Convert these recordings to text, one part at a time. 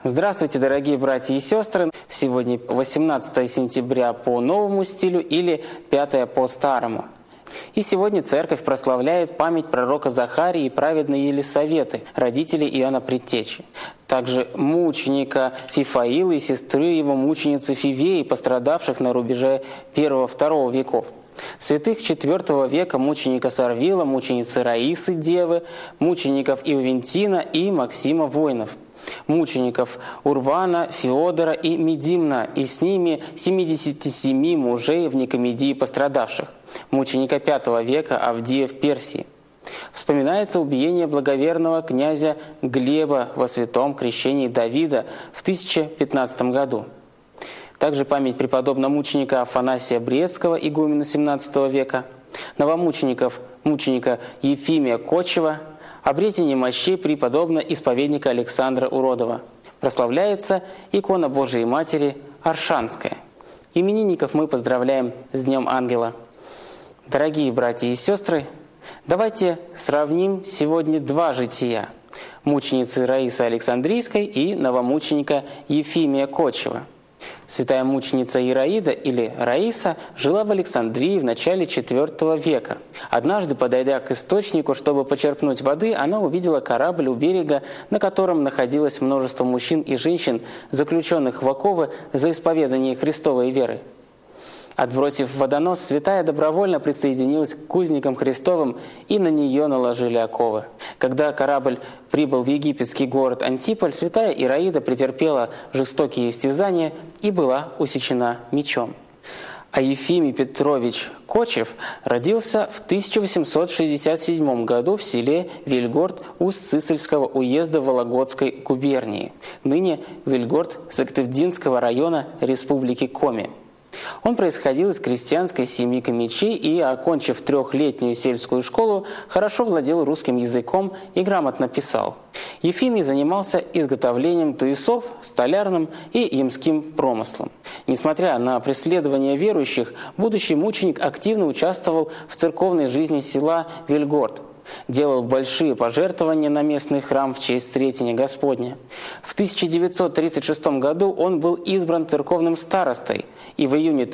Здравствуйте, дорогие братья и сестры! Сегодня 18 сентября по новому стилю или 5 по старому. И сегодня церковь прославляет память пророка Захарии и праведной Елисаветы, родителей Иоанна Предтечи. Также мученика Фифаила и сестры его мученицы Фивеи, пострадавших на рубеже 1-2 веков. Святых IV века мученика Сарвила, мученицы Раисы Девы, мучеников Иовентина и Максима Воинов, мучеников Урвана, Феодора и Медимна, и с ними 77 мужей в Никомедии пострадавших, мученика V века Авдия в Персии. Вспоминается убиение благоверного князя Глеба во святом крещении Давида в 1015 году. Также память преподобного мученика Афанасия Брестского, игумена XVII века, новомучеников, мученика Ефимия Кочева, обретение мощей преподобного исповедника Александра Уродова. Прославляется икона Божией Матери Аршанская. Именинников мы поздравляем с Днем Ангела. Дорогие братья и сестры, давайте сравним сегодня два жития – мученицы Раисы Александрийской и новомученика Ефимия Кочева. Святая мученица Ираида или Раиса жила в Александрии в начале IV века. Однажды, подойдя к источнику, чтобы почерпнуть воды, она увидела корабль у берега, на котором находилось множество мужчин и женщин, заключенных в оковы за исповедание Христовой веры. Отбросив водонос, святая добровольно присоединилась к узникам Христовым, и на нее наложили оковы. Когда корабль прибыл в египетский город Антиполь, святая Ираида претерпела жестокие истязания и была усечена мечом. А Ефимий Петрович Кочев родился в 1867 году в селе Вельгород Усть-Цисельского уезда Вологодской губернии, ныне Вельгород Сыктывдинского района Республики Коми. Он происходил из крестьянской семьи комичей и, окончив 3-летнюю сельскую школу, хорошо владел русским языком и грамотно писал. Ефимий занимался изготовлением туесов, столярным и ямским промыслом. Несмотря на преследование верующих, будущий мученик активно участвовал в церковной жизни села Вельгород, делал большие пожертвования на местный храм в честь Сретения Господня. В 1936 году он был избран церковным старостой, и в июне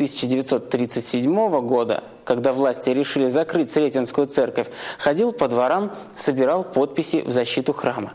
1937 года, когда власти решили закрыть Сретенскую церковь, ходил по дворам, собирал подписи в защиту храма.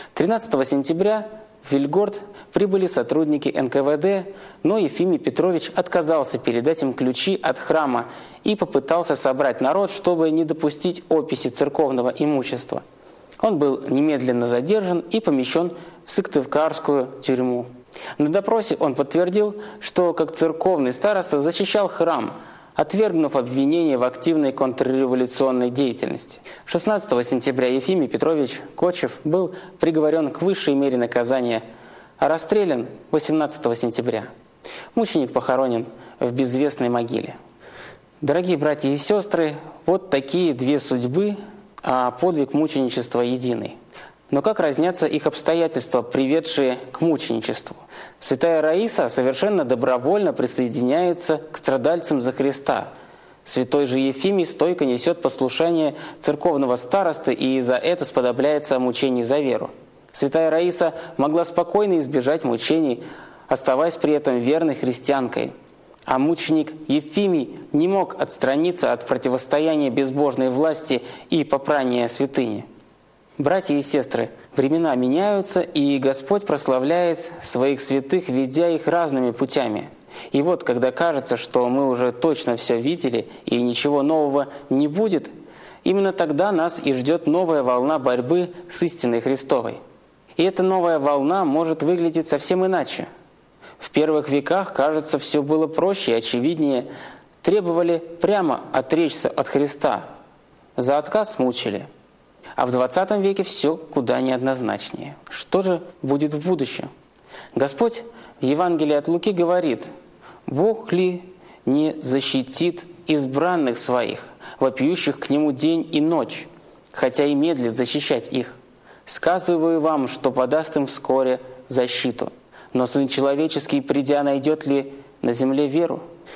13 сентября в Вельгород прибыли сотрудники НКВД, но Ефимий Петрович отказался передать им ключи от храма и попытался собрать народ, чтобы не допустить описи церковного имущества. Он был немедленно задержан и помещен в Сыктывкарскую тюрьму. На допросе он подтвердил, что как церковный староста защищал храм, отвергнув обвинение в активной контрреволюционной деятельности. 16 сентября Ефимий Петрович Кочев был приговорен к высшей мере наказания, а расстрелян 18 сентября. Мученик похоронен в безвестной могиле. Дорогие братья и сестры, вот такие две судьбы, а подвиг мученичества единый. Но как разнятся их обстоятельства, приведшие к мученичеству? Святая Раиса совершенно добровольно присоединяется к страдальцам за Христа. Святой же Ефимий стойко несет послушание церковного старосты и за это сподобляется мучений за веру. Святая Раиса могла спокойно избежать мучений, оставаясь при этом верной христианкой. А мученик Ефимий не мог отстраниться от противостояния безбожной власти и попрания святыни. Братья и сестры, времена меняются, и Господь прославляет своих святых, ведя их разными путями. И вот, когда кажется, что мы уже точно все видели и ничего нового не будет, именно тогда нас и ждет новая волна борьбы с истиной Христовой. И эта новая волна может выглядеть совсем иначе. В первых веках, кажется, все было проще и очевиднее. Требовали прямо отречься от Христа. За отказ мучили. А в 20 веке все куда неоднозначнее. Что же будет в будущем? Господь в Евангелии от Луки говорит: «Бог ли не защитит избранных своих, вопиющих к Нему день и ночь, хотя и медлит защищать их? Сказываю вам, что подаст им вскоре защиту. Но Сын Человеческий, придя, найдет ли на земле веру?»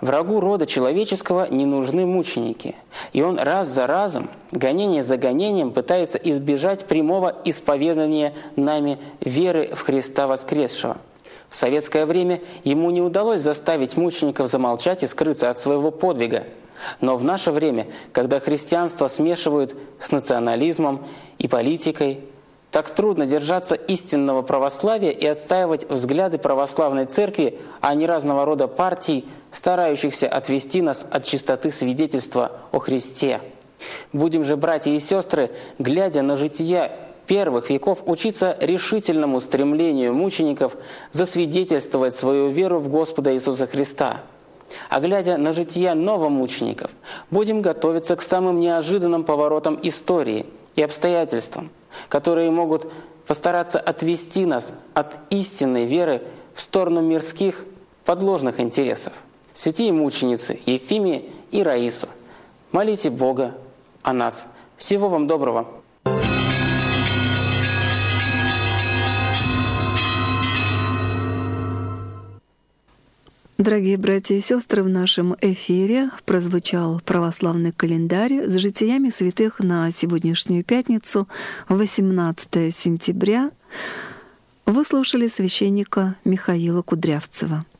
Врагу рода человеческого не нужны мученики, и он раз за разом, гонение за гонением пытается избежать прямого исповедания нами веры в Христа воскресшего. В советское время ему не удалось заставить мучеников замолчать и скрыться от своего подвига. Но в наше время, когда христианство смешивают с национализмом и политикой, так трудно держаться истинного православия и отстаивать взгляды православной церкви, а не разного рода партий, старающихся отвести нас от чистоты свидетельства о Христе. Будем же, братья и сестры, глядя на жития первых веков, учиться решительному стремлению мучеников засвидетельствовать свою веру в Господа Иисуса Христа. А глядя на жития новомучеников, будем готовиться к самым неожиданным поворотам истории и обстоятельствам, которые могут постараться отвести нас от истинной веры в сторону мирских подложных интересов. Святые мученицы Ефимия и Раису, молите Бога о нас. Всего вам доброго! Дорогие братья и сестры, в нашем эфире прозвучал православный календарь с житиями святых на сегодняшнюю пятницу, 18 сентября. Вы слушали священника Михаила Кудрявцева.